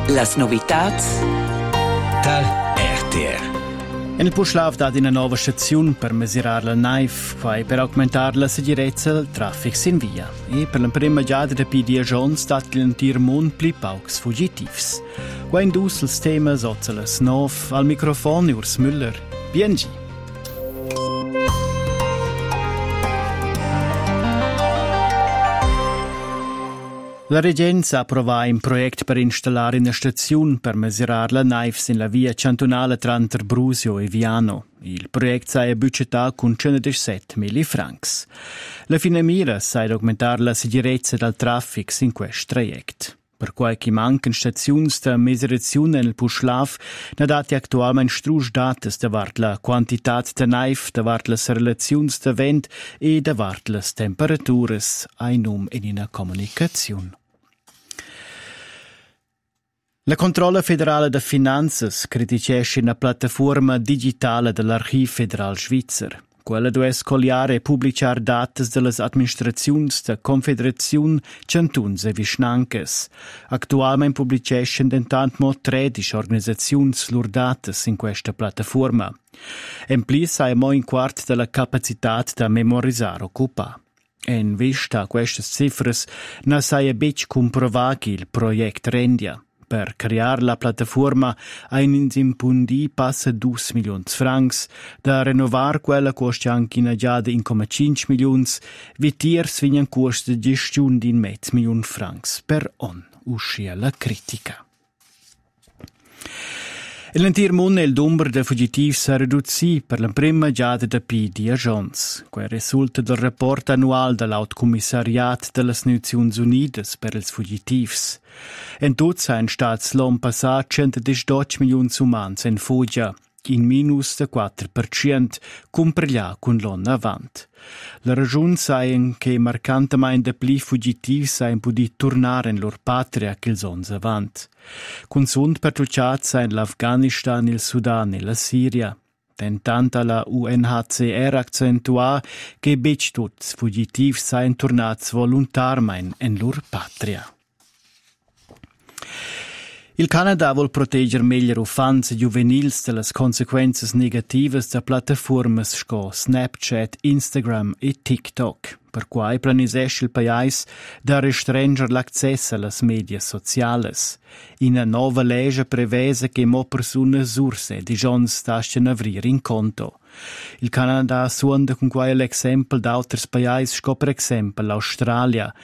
Las novitats tal RTR. En il Puschlav dat una nova stazione per misurare la naiv, poi per aumentare la sicurezza del traffico in via. E per la prima giada da PD Jones dat l'entir mond pli paucs fugitivs. Qua indus il tema sozzelas nov al microfono Urs Müller. BNG. La Regenza approva un progetto per installare una stazione per misurare la naiv in la via cantonale tra Brusio e Viano. Il progetto è budgetato con 117.000 francs. La fine mira è aumentare la sicurezza del traffico in questo trajecto. Per qualche mancano stazioni di misurazione nel Puschlav, ne dati attualmente strusch dates davart la quantità di naiv, davart le relazioni di vent e davart le temperature ai num in una comunicazione. La Controlla Federale de Finanzas criticesce una piattaforma digitale dell'Archiv Federal Svizzer. Quella deve scogliare e pubblicare dates delle amministrazioni da Confederazione Cantuns e Vischnankes. Attualmente pubblicesce intanto 13 organizzazioni loro dates in questa piattaforma. In plus è un quarto della capacità da memorizzare occupa. In vista a queste cifre, non si è ben comprovato che il progetto rendia. Per creare la piattaforma in impundi passa 2 milioni di francs, da rinnovare quella costa anche in giada 1,5 milioni, vitiers vignan costa di gestione di 1,5 milioni di francs per on, uscia la critica. L'entir mondo il numero di fuggitivi si riduce per la prima giada da PD Jones. Quel risulta del rapporto annuale dell'Autcommissariat delle Nazioni Unite per i fuggitivi. In tutto sono stati l'anno passato 118 milioni di umani in fuggia, in minus del 4%, comparado con l'anno avanti. La ragione è che marcantemente più fuggitivi hanno potuto tornare in loro patria che il anno avanti. Consund pertucciati sono l'Afghanistan, il Sudan e la Siria. Tentando la UNHCR accentua che bec tutti i fuggitivi sono tornati volontariamente in loro patria. Il Canada vuol proteggere meglio fans juvenils dalle conseguenze negative delle piattaforme come Snapchat, Instagram e TikTok. Per cui planisce il paese da restringere l'accesso alle medie sociali. Una nuova legge prevede che mo persone surse di giorni stasciano aprire in conto. Il Canada suonda con quale l'esempio di altri paesi come per esempio l'Australia,